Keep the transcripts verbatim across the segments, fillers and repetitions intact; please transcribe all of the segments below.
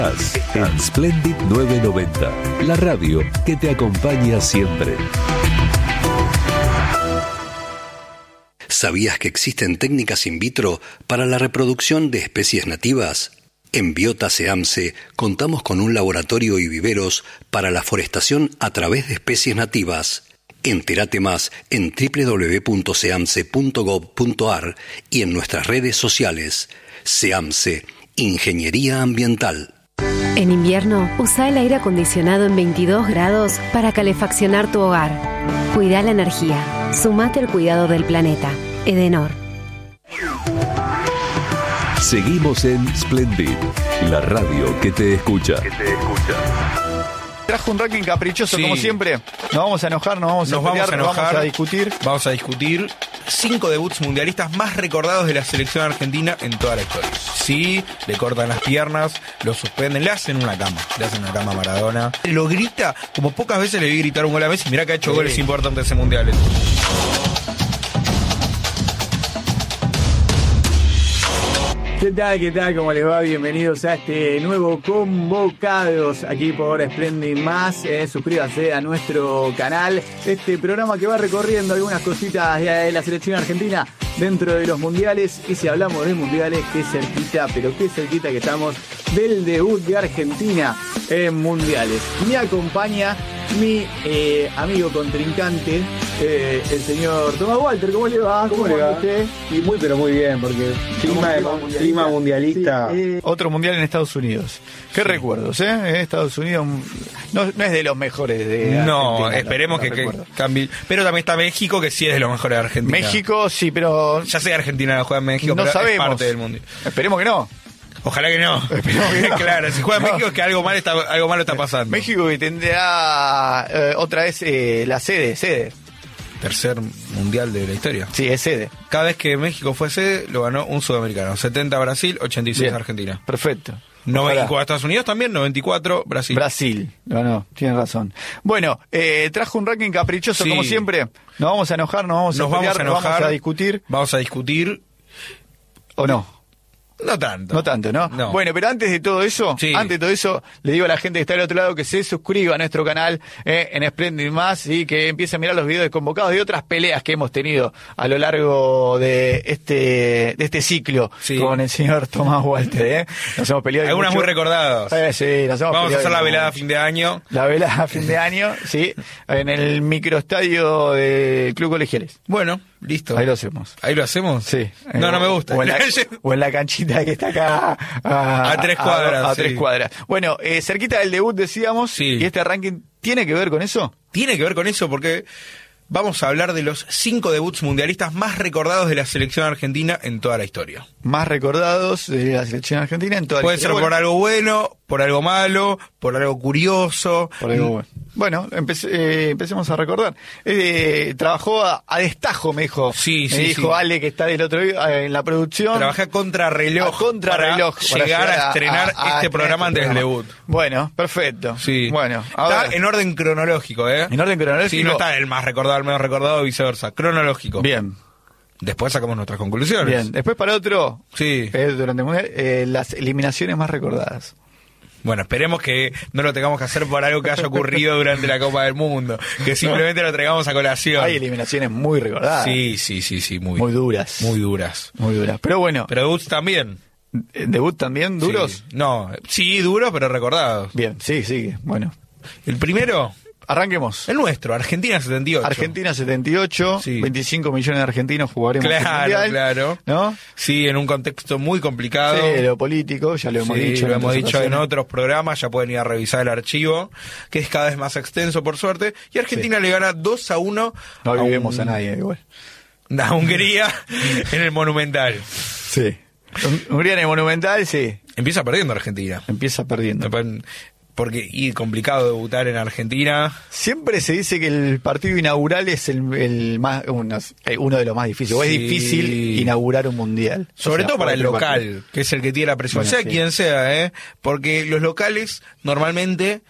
En Splendid novecientos noventa, la radio que te acompaña siempre. ¿Sabías que existen técnicas in vitro para la reproducción de especies nativas? En Biota SEAMSE contamos con un laboratorio y viveros para la forestación a través de especies nativas. Entérate más en doble u doble u doble u punto seamse punto gob punto ar y en nuestras redes sociales. SEAMSE, Ingeniería Ambiental. En invierno, usa el aire acondicionado en veintidós grados para calefaccionar tu hogar. Cuida la energía. Sumate al cuidado del planeta. Edenor. Seguimos en Splendid, la radio que te escucha. Que te escucha. Trajo un ranking caprichoso, sí. Como siempre. Nos vamos a enojar, nos vamos nos a pelear, vamos a enojar, vamos a discutir. Vamos a discutir cinco debuts mundialistas más recordados de la selección argentina en toda la historia. Sí, le cortan las piernas, lo suspenden, le hacen una cama, le hacen una cama a Maradona. Lo grita, como pocas veces le vi gritar un gol a Messi. Mirá que ha hecho sí. goles importantes en mundiales. ¿Qué tal? ¿Qué tal? ¿Cómo les va? Bienvenidos a este nuevo Convocados aquí por Splendid Más. Eh, suscríbase a nuestro canal. Este programa que va recorriendo algunas cositas de la selección argentina dentro de los mundiales. Y si hablamos de mundiales, qué cerquita, pero qué cerquita que estamos del debut de Argentina en mundiales. Me acompaña mi eh, amigo contrincante, eh, el señor Tomás Walter. ¿Cómo le va? ¿Cómo, ¿Cómo le va? Usted? Y muy, pero muy bien, porque clima, mundialista? clima mundialista. Sí, eh, otro mundial en Estados Unidos. ¿Qué sí. recuerdos, eh? eh? Estados Unidos no, no es de los mejores de No, Argentina, esperemos no, no que, que cambie. Pero también está México, que sí es de los mejores de Argentina. México, sí, pero... Ya sé que Argentina no juega en México, no pero sabemos. Es parte del mundial. Esperemos que no. Ojalá que no. Esperemos que no. Claro, si juega en no. México es que algo mal está, algo malo está pasando. México que tendrá eh, otra vez eh, la sede, sede. Tercer mundial de la historia. Sí, es sede. Cada vez que México fue sede, lo ganó un sudamericano. setenta Brasil, ochenta y seis Bien. Argentina. Perfecto. noventa y cuatro Estados Unidos también, noventa y cuatro Brasil. Brasil, no, no, tienes razón. Bueno, eh, trajo un ranking caprichoso, sí. como siempre. Nos vamos a enojar, nos vamos nos a pelear, vamos a enojar, nos vamos a discutir. Vamos a discutir. ¿O no? No tanto. No tanto, ¿no? no. Bueno, pero antes de todo eso, sí. antes de todo eso, le digo a la gente que está del otro lado que se suscriba a nuestro canal eh, en Splendid Más y que empiece a mirar los videos de convocados de otras peleas que hemos tenido a lo largo de este de este ciclo sí. con el señor Tomás Walter, ¿eh? Nos hemos peleado. Algunas muy recordadas. Eh, sí, nos hemos Vamos a hacer la velada mucho. a fin de año. La velada a fin de año, sí, en el microestadio del Club Colegiales. Bueno, listo. Ahí lo hacemos. ¿Ahí lo hacemos? Sí. No, eh, no me gusta. O en la, o en la canchita que está acá a, a tres cuadras. A, a sí. tres cuadras. Bueno, eh, cerquita del debut decíamos, sí. y este ranking tiene que ver con eso. Tiene que ver con eso porque vamos a hablar de los cinco debuts mundialistas más recordados de la selección argentina en toda la historia. Más recordados de la selección argentina en toda Puede la historia. Puede ser por algo bueno, por algo malo, por algo curioso. Por algo bueno. Bueno, empecé, eh, empecemos a recordar. Eh, trabajó a, a destajo, me dijo. Sí, me sí, dijo sí. Ale, que está del otro día en la producción. Trabajé a contrarreloj. A contrarreloj. Para llegar a estrenar a, a, este a programa antes del debut. Bueno, perfecto. Sí. Bueno, está en orden cronológico, ¿eh? En orden cronológico. Sí, no está el más recordado, el menos recordado, viceversa. Cronológico. Bien. Después sacamos nuestras conclusiones. Bien. Después para otro. Sí. Eh, durante el mundial, eh, las eliminaciones más recordadas. Bueno, esperemos que no lo tengamos que hacer por algo que haya ocurrido durante la Copa del Mundo, que simplemente lo traigamos a colación. Hay eliminaciones muy recordadas. Sí, sí, sí, sí, muy, muy duras. Muy duras. Muy duras. Pero bueno. Pero debuts también. ¿Debut también duros? Sí. No, sí, duros, pero recordados. Bien, sí, sí, bueno. El primero... Arranquemos. El nuestro, Argentina setenta y ocho. Argentina setenta y ocho, sí. veinticinco millones de argentinos jugaremos claro, el mundial. Claro, ¿no? Sí, en un contexto muy complicado. Sí, lo político, ya lo hemos sí, dicho. lo hemos dicho ocasiones. en otros programas, ya pueden ir a revisar el archivo, que es cada vez más extenso, por suerte. Y Argentina sí. le gana dos a uno. No olvidemos a, un... a nadie, igual. A Hungría en el Monumental. Sí. Hungría en el Monumental, sí. Empieza perdiendo Argentina. Empieza perdiendo. Porque y complicado debutar en Argentina. Siempre se dice que el partido inaugural es el, el más uno, uno de los más difíciles. O sí. es difícil inaugurar un mundial. Sobre o sea, todo para el local, partido. que es el que tiene la presión. Bueno, sea sí. quien sea, ¿eh? Porque los locales normalmente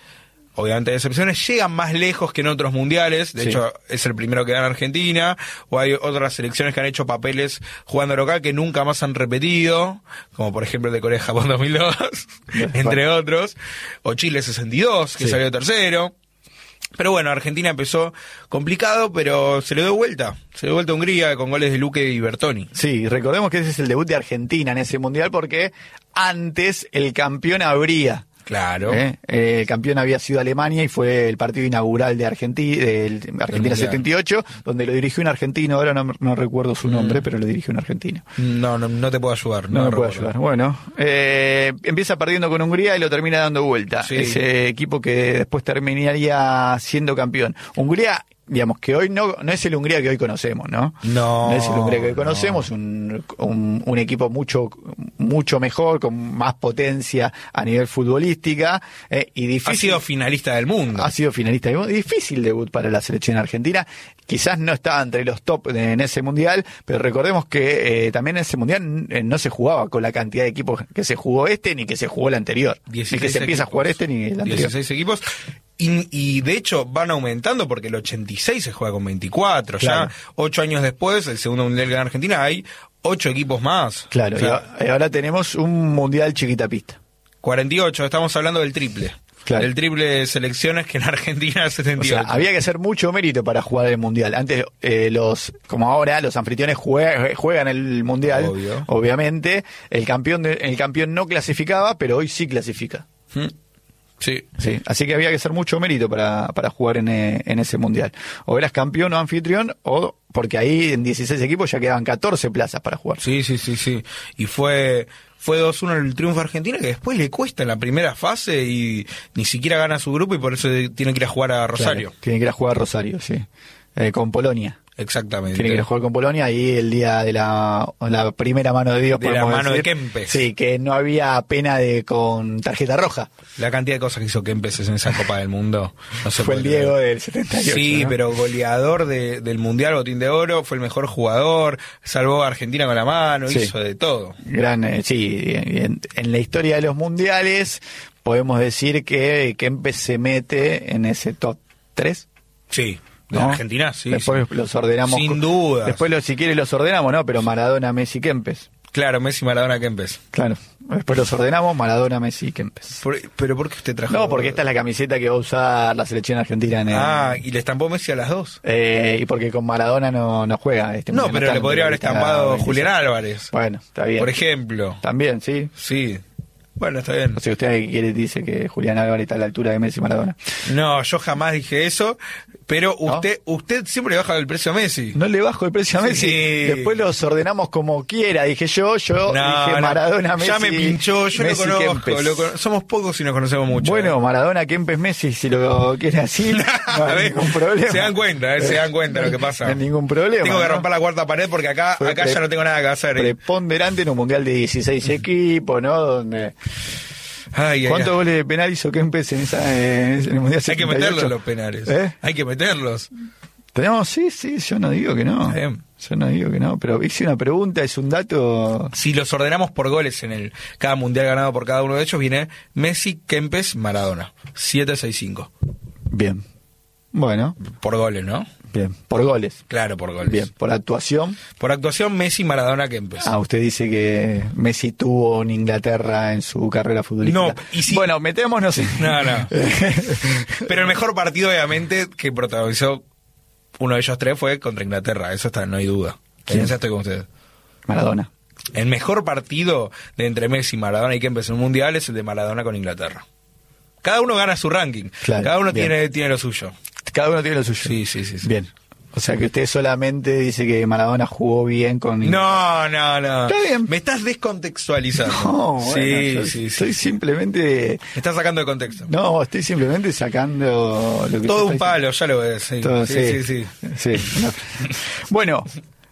obviamente hay excepciones, llegan más lejos que en otros mundiales, de Sí. hecho es el primero que gana Argentina, o hay otras selecciones que han hecho papeles jugando local que nunca más han repetido, como por ejemplo el de Corea-Japón dos mil dos, entre otros, o Chile sesenta y dos, que Sí. salió tercero. Pero bueno, Argentina empezó complicado, pero se le dio vuelta, se le dio vuelta a Hungría con goles de Luque y Bertoni. Sí, recordemos que ese es el debut de Argentina en ese mundial porque antes el campeón habría. Claro. ¿Eh? Eh, el campeón había sido Alemania y fue el partido inaugural de Argentina, del Argentina Mundial. setenta y ocho, donde lo dirigió un argentino, ahora no, no recuerdo su nombre, Mm. pero lo dirigió un argentino. No, no, no te puedo ayudar. No, No, me puede recuerdo. ayudar. Bueno, eh, empieza perdiendo con Hungría y lo termina dando vuelta. Sí. Ese equipo que después terminaría siendo campeón. Hungría, digamos que hoy no, no es el Hungría que hoy conocemos, ¿no? No, No es el Hungría que hoy no. conocemos, un, un, un equipo mucho mucho mejor, con más potencia a nivel futbolística eh, y difícil. Ha sido finalista del mundo. Ha sido finalista del mundo. Difícil debut para la selección argentina. Quizás no estaba entre los top de- en ese mundial, pero recordemos que eh, también en ese mundial eh, no se jugaba con la cantidad de equipos que se jugó este ni que se jugó el anterior. Ni que se empieza a jugar este ni el anterior. dieciséis equipos. Y, y de hecho van aumentando porque el ochenta y seis se juega con veinticuatro. Claro. Ya ocho años después, el segundo mundial que gana Argentina, hay ocho equipos más. Claro, O sea, y a- ahora tenemos un mundial chiquitapista. cuarenta y ocho, estamos hablando del triple. Claro. El triple de selecciones que en Argentina es setenta O y sea, ocho. había que hacer mucho mérito para jugar el mundial. Antes, eh, los, como ahora, los anfitriones jue- juegan el mundial, Obvio. obviamente. El campeón, de- el campeón no clasificaba, pero hoy sí clasifica. ¿Mm? Sí. Sí, así que había que hacer mucho mérito para, para jugar en, eh, en ese mundial. O eras campeón o anfitrión, o porque ahí en dieciséis equipos ya quedaban catorce plazas para jugar. Sí, sí, sí, sí. Y fue fue dos uno el triunfo argentino que después le cuesta en la primera fase y ni siquiera gana su grupo y por eso tiene que ir a jugar a Rosario. Claro, tiene que ir a jugar a Rosario, sí. Eh, con Polonia. Exactamente. Tiene que ir a jugar con Polonia ahí el día de la, la primera mano de Dios. De la podemos mano de decir. Kempes. Sí, que no había pena de con tarjeta roja. La cantidad de cosas que hizo Kempes en esa Copa del Mundo. No se Fue el puede Diego creer. del setenta y ocho. Sí, ¿no? pero goleador de, del Mundial, botín de oro, fue el mejor jugador, salvó a Argentina con la mano, Sí. hizo de todo. Gran, eh, sí, en, en la historia de los mundiales podemos decir que Kempes se mete en ese top tres. Sí, de ¿no? Argentina, sí. Después sí. los ordenamos. Sin con- dudas. Después, lo, si quieres, los ordenamos, ¿no? Pero Maradona, Messi, Kempes. Claro, Messi, Maradona, Kempes. Claro. Después los ordenamos, Maradona, Messi, Kempes. Por- ¿Pero por qué usted trajo? No, porque esta es la camiseta que va a usar la selección argentina en el... Ah, y le estampó Messi a las dos. Eh, y porque con Maradona no, no juega. Este No, mundial, pero está le en podría haber lista estampado veintiséis. Julián Álvarez. Bueno, está bien. Por ejemplo. También, sí. Sí. Bueno, está bien. O sea, usted quiere, dice que Julián Álvarez está a la altura de Messi y Maradona. No, yo jamás dije eso, pero ¿No? usted usted siempre baja el precio a Messi. No le bajo el precio a Messi. Sí. Después los ordenamos como quiera. Dije yo, yo No, dije no. Maradona, Messi. Ya me pinchó, yo Messi, lo conozco. Kempes. Lo con- somos pocos y nos conocemos mucho. Bueno, ¿eh? Maradona, Kempes, Messi, si lo quiere así, no A hay ver, ningún problema. se dan cuenta, eh, se dan cuenta de lo que pasa. No hay ningún problema. Tengo que ¿no? romper la cuarta pared porque acá, Fue acá pre- ya no tengo nada que hacer. eh. Preponderante en un mundial de dieciséis equipos, ¿no? Donde Ay, ay, ¿cuántos ay. goles de penal hizo Kempes en, esa, en el mundial Hay que setenta y ocho? meterlos los penales. ¿Eh? Hay que meterlos. Tenemos, sí, sí, yo no digo que no. Está bien. Yo no digo que no, pero hice una pregunta, es un dato. Si los ordenamos por goles en el cada mundial ganado por cada uno de ellos, viene Messi, Kempes, Maradona. siete seis cinco. Bien. Bueno, Por goles, ¿no? bien. Por goles. Claro, por goles. Bien. Por actuación. Por actuación, Messi, Maradona, Kempes. Ah, usted dice que Messi tuvo en Inglaterra en su carrera futbolística. No, y si- Bueno, metémonos en... No, no. Pero el mejor partido, obviamente, que protagonizó uno de ellos tres fue contra Inglaterra. Eso está, no hay duda. En ¿Quién? esa estoy con ustedes. Maradona. El mejor partido de entre Messi, Maradona y Kempes en un mundial es el de Maradona con Inglaterra. Cada uno gana su ranking. Claro, Cada uno bien. tiene, tiene lo suyo. Cada uno tiene lo suyo. Sí, sí, sí. sí. Bien. O sea que usted solamente dice que Maradona jugó bien con... No, no, no. Está bien. Me estás descontextualizando. No, bueno, sí, yo sí, sí. Estoy simplemente... Me estás sacando de contexto. No, estoy simplemente sacando... Lo que Todo usted un está palo, ya lo ves. Sí, Todo, sí, sí. sí. sí. Sí. Bueno,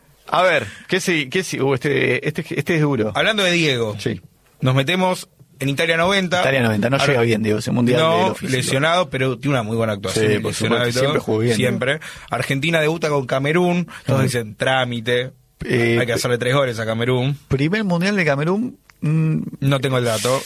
a ver, ¿qué sí? ¿Qué sí? Uh, este, este, este es duro. Hablando de Diego, Sí. nos metemos en Italia noventa. Italia noventa, no Ahora- llega bien, Diego, ese mundial de No, lo físico. lesionado, pero tiene una muy buena actuación. Sí, por lesionado y supuesto, todo, siempre jugó bien, Siempre. Argentina debuta con Camerún. Todos Ajá. dicen trámite. Eh, Hay que hacerle tres goles a Camerún. Primer mundial de Camerún Mm, No tengo el dato.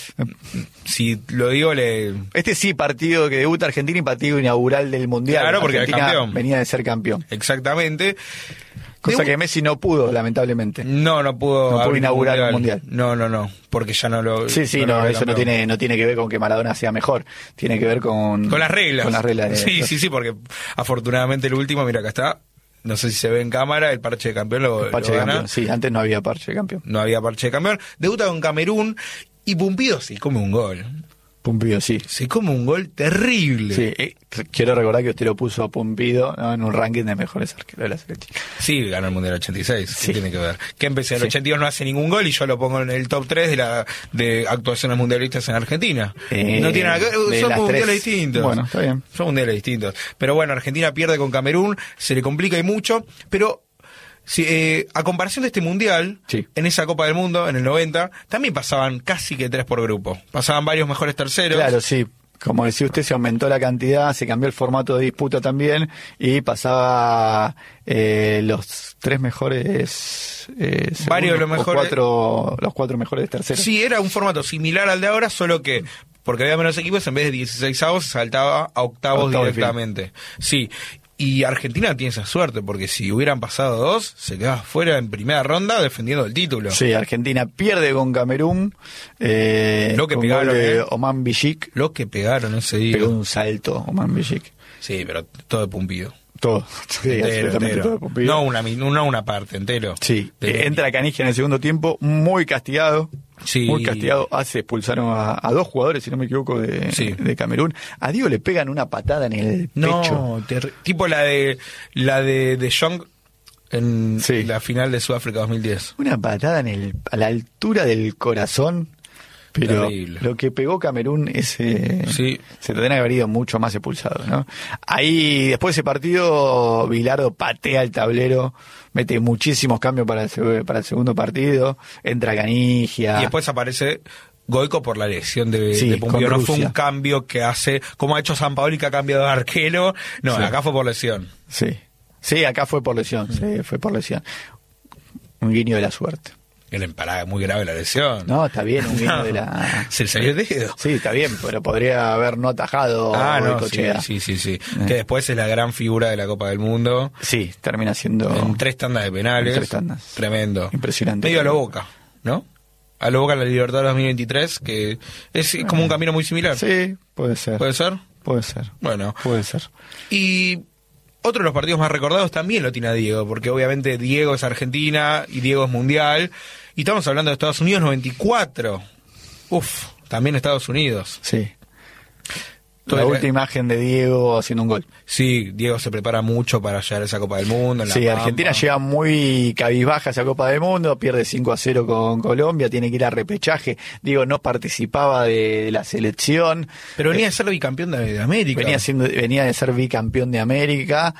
Si lo digo, le... Este sí, partido que debuta Argentina y partido inaugural del Mundial. Claro, porque era Argentina campeón. venía de ser campeón. Exactamente. Cosa Debu- que Messi no pudo, lamentablemente. No, no pudo, No pudo abrir inaugurar un mundial. No, no, no, porque ya no lo... Sí, sí, no, lo eso no campeón. tiene, no tiene que ver con que Maradona sea mejor. Tiene que ver con... Con las reglas. Con las reglas. de- Sí, sí, sí, porque afortunadamente el último, mira acá está, no sé si se ve en cámara, el parche de campeón lo, el parche lo de gana. campeón. Sí, antes no había parche de campeón. No había parche de campeón. Debuta con Camerún y Pumpido se come un gol. Pumpido, sí. Se come un gol terrible. Sí, eh, quiero recordar que usted lo puso a Pumpido, ¿no?, en un ranking de mejores arqueros de la selección. Sí, ganó el Mundial ochenta y seis. ¿Qué Sí. tiene que ver? Que empecé en el Sí. ochenta y dos no hace ningún gol y yo lo pongo en el top tres de la de actuaciones mundialistas en Argentina. Eh, no tiene nada que ver, de son las mundiales tres. distintos. Bueno, está bien. Son mundiales distintos. Pero bueno, Argentina pierde con Camerún, se le complica y mucho, pero si, eh, a comparación de este mundial, Sí. en esa Copa del Mundo, en el noventa, también pasaban casi que tres por grupo. Pasaban varios mejores terceros. Claro, sí. Como decía usted, se aumentó la cantidad, se cambió el formato de disputa también y pasaba eh, los tres mejores, eh, segundos, Varios de los o mejores. cuatro, los cuatro mejores terceros. Sí, era un formato similar al de ahora, solo que porque había menos equipos, en vez de dieciseisavos se saltaba a octavos Octavo de directamente. Sí, y Argentina tiene esa suerte, porque si hubieran pasado dos, se quedaba fuera en primera ronda defendiendo el título. Sí, Argentina pierde con Camerún. Eh, Lo que con pegaron, gol de eh. Oman Bijik. Lo que pegaron ese día. Pegó un salto Oman Bijik. Sí, pero todo de Pumpido. Todo. Sí, Entero, absolutamente entero. todo de Pumpido. No una, mi- no una parte, entero. Sí, De- eh, entra Canigia en el segundo tiempo, muy castigado. Sí. Muy castigado. Hace, expulsaron a, a dos jugadores, si no me equivoco, de, Sí. de Camerún. A Diego le pegan una patada en el pecho. No, terri- tipo la de la de, de Jong en Sí. la final de Sudáfrica dos mil diez. Una patada en el, a la altura del corazón. Pero Terrible. lo que pegó Camerún es, eh, Sí. se tendrían que haber ido mucho más expulsados, ¿no? Ahí, después de ese partido, Bilardo patea el tablero, mete muchísimos cambios para el, seg- para el segundo partido, entra Canigia. Y después aparece Goico por la lesión de, Sí, de Pumpido. con No fue Rusia. un cambio que hace, como ha hecho San Paoli, que ha cambiado de arquero. No, Sí. acá fue por lesión. Sí, sí, acá fue por lesión, sí, fue por lesión. Un guiño de la suerte. Era en parada muy grave la lesión. No, está bien, un guiño No, de la... Se le salió el dedo. Sí, está bien, pero podría haber no atajado Ah, no, sí, Goicoechea. sí, sí, sí. Eh. Que después es la gran figura de la Copa del Mundo. Sí, termina siendo En tres tandas de penales. En tres tandas. Tremendo. Impresionante. Medio a lo Boca, ¿no? A lo Boca la Libertad dos mil veintitrés, que es como un camino muy similar. Sí, puede ser. ¿Puede ser? Puede ser. Bueno. Puede ser. Y otro de los partidos más recordados también lo tiene a Diego, porque obviamente Diego es Argentina y Diego es Mundial. Y estamos hablando de Estados Unidos noventa y cuatro. Uf, también Estados Unidos. Sí. Todo La el- última imagen de Diego haciendo un gol. Sí, Diego se prepara mucho para llegar a esa Copa del Mundo. En la Sí, Pampa. Argentina llega muy cabizbaja a esa Copa del Mundo, pierde cinco a cero con Colombia, tiene que ir a repechaje. Diego no participaba de la selección. Pero venía a ser bicampeón de, de América. Venía, siendo, venía de ser bicampeón de América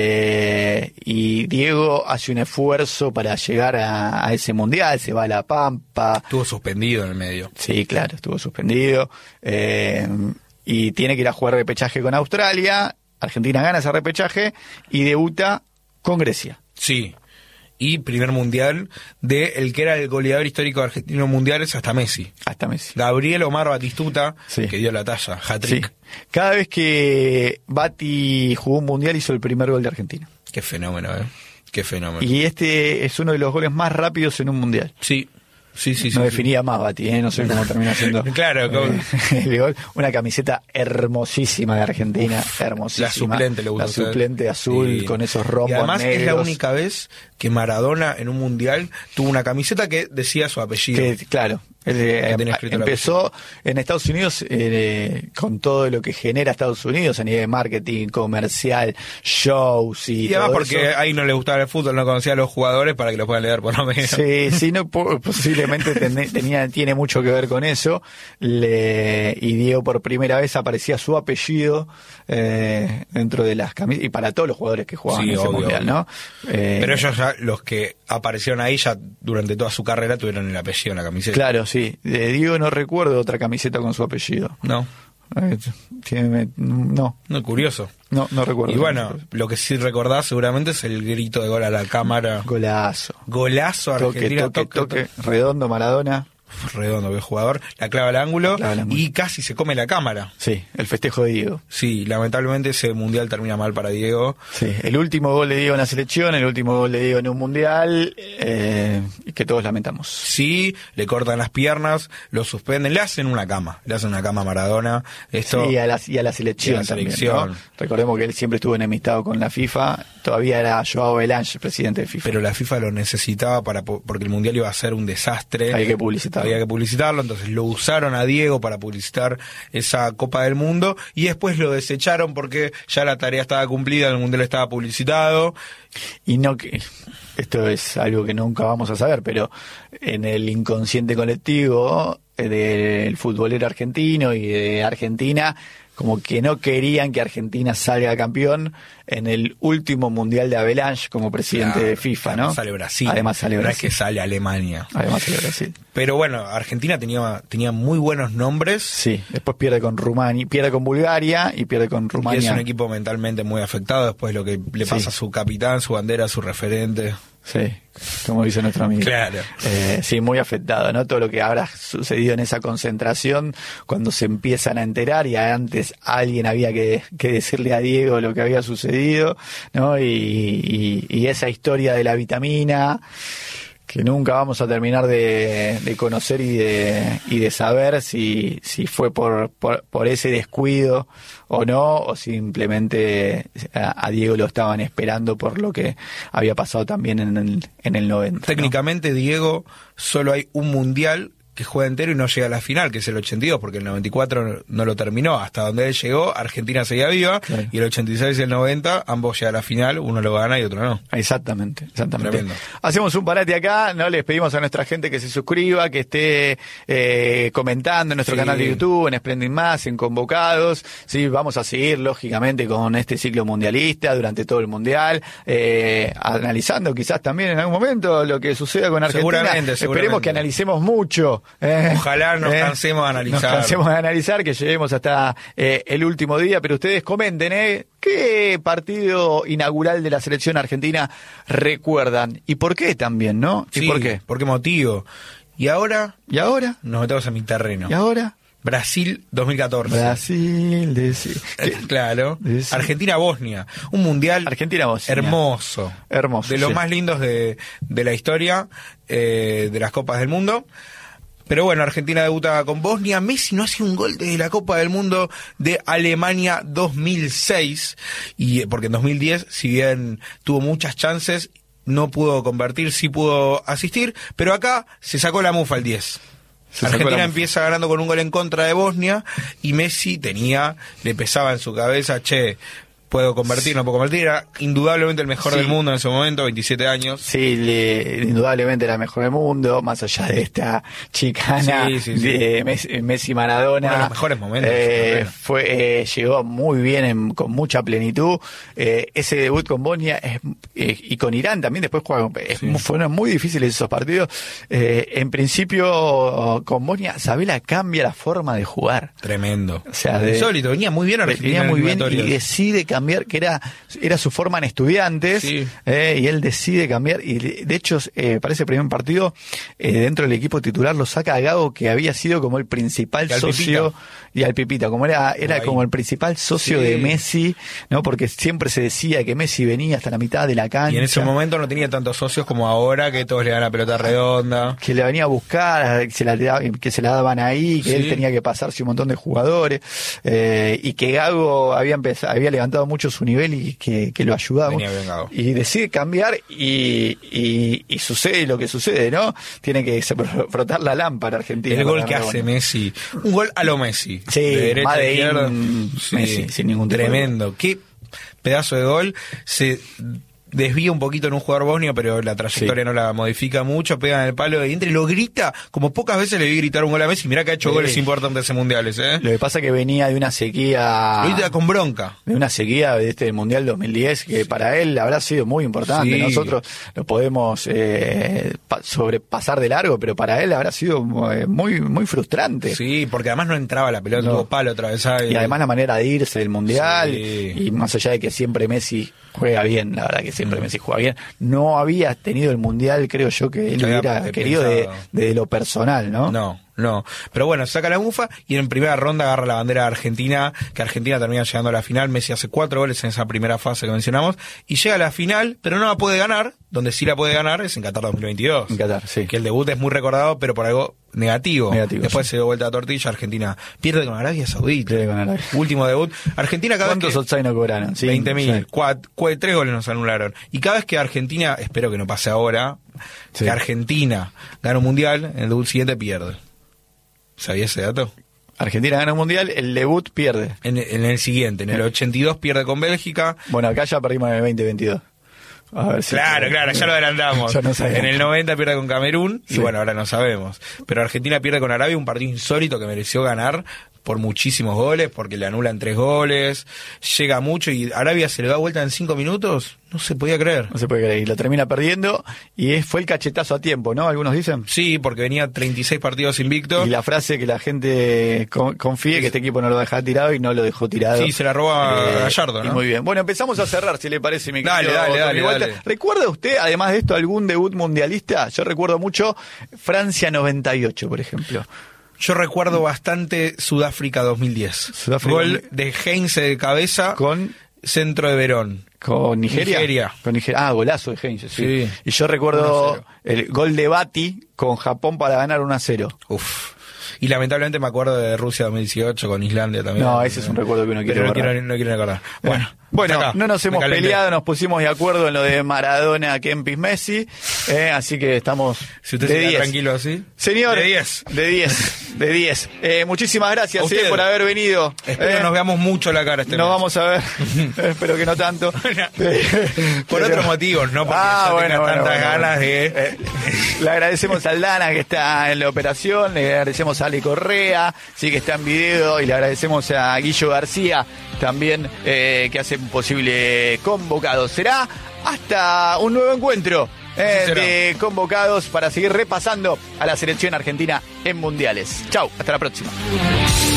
eh, y Diego hace un esfuerzo para llegar a, a ese mundial, se va a La Pampa. Estuvo suspendido en el medio. Sí, claro, estuvo suspendido. Eh, y tiene que ir a jugar repechaje con Australia. Argentina gana ese repechaje y debuta con Grecia. Sí. Y primer mundial de el que era el goleador histórico argentino en mundiales hasta Messi. Hasta Messi. Gabriel Omar Batistuta, Sí. que dio la talla, Sí. hat-trick. Cada vez que Bati jugó un mundial hizo el primer gol de Argentina. Qué fenómeno, ¿eh? Qué fenómeno. Y este es uno de los goles más rápidos en un mundial. Sí, sí, sí. no sí, definía más Bati, ¿eh? No sé cómo termina siendo. Claro, como- eh, el gol. Una camiseta hermosísima de Argentina, hermosísima. La suplente le gusta La usar. suplente azul Sí. con esos rombos Y además es la negros. única vez que Maradona en un mundial tuvo una camiseta que decía su apellido. Que, claro, él, eh, Que tenía escrito el empezó en Estados Unidos eh, con todo lo que genera Estados Unidos a nivel de marketing, comercial, shows y, Y además todo porque eso. ahí no le gustaba el fútbol, no conocía a los jugadores para que lo puedan leer por lo menos. Sí, sí, no, po- posiblemente ten- tenía, tiene mucho que ver con eso. Le, y Diego por primera vez aparecía su apellido eh, dentro de las camisas, y para todos los jugadores que jugaban Sí, en ese obvio, mundial, obvio. ¿no? Eh, Pero ellos ya, los que aparecieron ahí ya durante toda su carrera tuvieron el apellido en la camiseta. Claro, sí. De Diego no recuerdo otra camiseta con su apellido. No, Eh, tiene- no, no, curioso. no, no recuerdo. Y bueno, lo que sí recordás seguramente es el grito de gol a la cámara. Golazo. Golazo Toque, Argentina. toque, toque, redondo, Maradona. redondo, qué jugador, la clava al ángulo, clava al ángulo y casi se come la cámara. Sí, el festejo de Diego. Sí, lamentablemente ese mundial termina mal para Diego. Sí, el último gol de Diego en la selección, el último gol de Diego en un mundial, eh, que todos lamentamos. Sí, le cortan las piernas, lo suspenden, le hacen una cama, le hacen una cama a Maradona. Esto, sí, y a la, y a la selección, y a la también, selección. ¿no? Recordemos que él siempre estuvo enemistado con la FIFA, todavía era Joao Belange, presidente de FIFA. Pero la FIFA lo necesitaba para porque el mundial iba a ser un desastre. Había que publicitarlo. Había que publicitarlo, entonces lo usaron a Diego para publicitar esa Copa del Mundo y después lo desecharon porque ya la tarea estaba cumplida, el mundial estaba publicitado. Y no que esto es algo que nunca vamos a saber, pero en el inconsciente colectivo del futbolero argentino y de Argentina, como que no querían que Argentina salga campeón en el último mundial de Avalanche como presidente Claro, de FIFA, ¿no? Además sale Brasil. Además sale No Brasil. es que sale Alemania. Además sale Brasil. Pero bueno, Argentina tenía, tenía muy buenos nombres. Sí, después pierde con Rumania, pierde con Bulgaria y pierde con Y Rumania. es un equipo mentalmente muy afectado después de lo que le pasa Sí. a su capitán, su bandera, su referente. Sí, como dice nuestro amigo. Claro. Eh, sí, muy afectado, ¿no? Todo lo que habrá sucedido en esa concentración, cuando se empiezan a enterar, y antes alguien había que, que decirle a Diego lo que había sucedido, ¿no? Y, y, y esa historia de la vitamina, que nunca vamos a terminar de, de conocer y de, y de saber si, si fue por, por, por ese descuido o no, o simplemente a, a Diego lo estaban esperando por lo que había pasado también en el, en el noventa. Técnicamente, ¿no? Diego, solo hay un mundial que juega entero y no llega a la final, que es el ochenta y dos, porque el noventa y cuatro no lo terminó. Hasta donde él llegó, Argentina seguía viva, claro. Y el ochenta y seis y el noventa, ambos llegan a la final, uno lo gana y otro no. Exactamente, exactamente. Tremendo. Hacemos un parate acá, ¿no? Les pedimos a nuestra gente que se suscriba, que esté eh, comentando en nuestro sí. canal de YouTube, en Splendid Más, en Convocados. Sí, vamos a seguir, lógicamente, con este ciclo mundialista durante todo el mundial, eh, analizando quizás también en algún momento lo que suceda con Argentina. Seguramente, seguramente. Esperemos que analicemos mucho. Eh, Ojalá nos eh, cansemos de analizar. Nos cansemos de analizar, que lleguemos hasta eh, el último día, pero ustedes comenten, ¿eh? ¿Qué partido inaugural de la selección argentina recuerdan? ¿Y por qué también, no? ¿Y sí, por qué? ¿Por qué motivo? ¿Y ahora? ¿Y ahora? Nos metemos en mi terreno. ¿Y ahora? Brasil dos mil catorce. Brasil, de sí. Claro. De sí. Argentina-Bosnia. Un mundial Argentina-Bosnia. hermoso. Hermoso. De los sí. más lindos de, de la historia eh, de las Copas del Mundo. Pero bueno, Argentina debuta con Bosnia. Messi no hace un gol desde la Copa del Mundo de Alemania dos mil seis. Y porque en dos mil diez, si bien tuvo muchas chances, no pudo convertir, sí pudo asistir. Pero acá se sacó la mufa al diez. Se Argentina empieza ganando con un gol en contra de Bosnia. Y Messi tenía, le pesaba en su cabeza, che, puedo convertir, no puedo convertir. Era indudablemente el mejor sí. del mundo en ese momento, veintisiete años. Sí, le, indudablemente era el mejor del mundo, más allá de esta chicana sí, sí, sí. de Messi, Messi Maradona. Uno de los mejores momentos. Eh, fue, eh, llegó muy bien, en, con mucha plenitud. Eh, ese debut con Bosnia es, eh, y con Irán también después jugaron. Sí. Fueron muy difíciles esos partidos. Eh, en principio, con Bosnia, Sabela cambia la forma de jugar. Tremendo. O sea, de, insólito, venía muy bien Argentina. Venía muy bien y decide cambiar. cambiar, que era era su forma en Estudiantes, sí. eh, y él decide cambiar, y de hecho eh, para ese primer partido eh, dentro del equipo titular lo saca a Gago, que había sido como el principal y socio, Pipita. y al Pipita, como era era Ahí. como el principal socio sí. de Messi, ¿no? Porque siempre se decía que Messi venía hasta la mitad de la cancha. Y en ese momento no tenía tantos socios como ahora, que todos le dan la pelota redonda. Que le venía a buscar, que se la, que se la daban ahí, que sí. él tenía que pasarse un montón de jugadores, eh, y que Gago había empezado, había levantado mucho su nivel y que, que lo ayudaba. Y decide cambiar y, y, y sucede lo que sucede, ¿no? Tiene que frotar la lámpara Argentina. El gol que hace Messi, un gol a lo Messi. Sí, de derecha a izquierda. Sí, Messi, sin ningún tremendo. Qué pedazo de gol. Se desvía un poquito en un jugador bosnio, pero la trayectoria sí. no la modifica mucho, pega en el palo y entre lo grita, como pocas veces le vi gritar un gol a Messi. Mirá que ha hecho sí. goles importantes en mundiales, ¿eh? Lo que pasa es que venía de una sequía... Lo grita con bronca. De una sequía de este Mundial dos mil diez, que sí. para él habrá sido muy importante. Sí. Nosotros lo podemos eh, pa- sobrepasar de largo, pero para él habrá sido muy muy frustrante. Sí, porque además no entraba la pelota, no. tuvo palo atravesado. Y... y además la manera de irse del Mundial, sí. y más allá de que siempre Messi juega bien, la verdad que siempre Messi juega bien. No había tenido el Mundial, creo yo, que él Yo había hubiera querido de, de lo personal, ¿no? No, no. Pero bueno, saca la mufa y en primera ronda agarra la bandera de Argentina, que Argentina termina llegando a la final. Messi hace cuatro goles en esa primera fase que mencionamos y llega a la final, pero no la puede ganar. Donde sí la puede ganar es en Qatar dos mil veintidós. En Qatar, sí. Que el debut es muy recordado, pero por algo negativo. Negativo, Después sí. se dio vuelta a tortilla, Argentina pierde con Arabia Saudita. Pierde con Arabia. Último debut. Argentina cada ¿Cuántos vez que... offside no cobraron? Sí, veinte mil. sí. Cuat, cuat, tres goles nos anularon. Y cada vez que Argentina, espero que no pase ahora, Sí. que Argentina gana un mundial, en el debut siguiente pierde. ¿Sabía ese dato? Argentina gana un Mundial, el debut pierde. En, en el siguiente, en el ochenta y dos pierde con Bélgica. Bueno, acá ya perdimos en el veinte veintidós. A ver si Claro, claro, ya lo adelantamos. Ya no sabemos. En el noventa pierde con Camerún y Sí. bueno, ahora no sabemos. Pero Argentina pierde con Arabia, un partido insólito que mereció ganar por muchísimos goles, porque le anulan tres goles, llega mucho y Arabia se le da vuelta en cinco minutos, no se podía creer. No se puede creer. Y lo termina perdiendo y es, fue el cachetazo a tiempo, ¿no? Algunos dicen. Sí, porque venía treinta y seis partidos invicto. Y la frase que la gente con- confíe que este equipo no lo deja tirado y no lo dejó tirado. Sí, se la roba Eh, Gallardo, y ¿no? Muy bien. Bueno, empezamos a cerrar, si le parece, mi Dale, querido dale, Tommy dale, Walter. dale. ¿Recuerda usted, además de esto, algún debut mundialista? Yo recuerdo mucho Francia noventa y ocho, por ejemplo. Yo recuerdo bastante Sudáfrica dos mil diez. Sudáfrica Gol de Heinze de cabeza, Con, centro de Verón. con Nigeria. Nigeria. Con Nigeria. Ah, golazo de Heinze, sí. Sí. Y yo uno a recuerdo cero. el gol de Bati con Japón para ganar uno a cero. Uf. Y lamentablemente me acuerdo de Rusia dos mil dieciocho con Islandia también. No, ese es un recuerdo que uno quiere Pero no borrar. quiero, no quiero recordar. Bueno, Bueno, hasta acá. no nos Me hemos calenté. peleado, nos pusimos de acuerdo en lo de Maradona, Kempis, Messi, eh, así que estamos Si usted de se queda diez. tranquilo así. Señor, De diez. de diez, de diez. Eh, muchísimas A gracias eh, ustedes. por haber venido. Espero Eh, nos veamos mucho la cara este Nos mes. vamos a ver, espero que no tanto. Por otros motivos, no porque Ah, yo bueno, tenga bueno, tantas bueno, ganas bueno. de... Eh, le agradecemos a Aldana que está en la operación, le agradecemos a Ale Correa, sí que está en video, y le agradecemos a Guillo García también eh, que hace posible Convocados. Será hasta un nuevo encuentro eh, Así será. de Convocados para seguir repasando a la selección argentina en mundiales. Chau, hasta la próxima.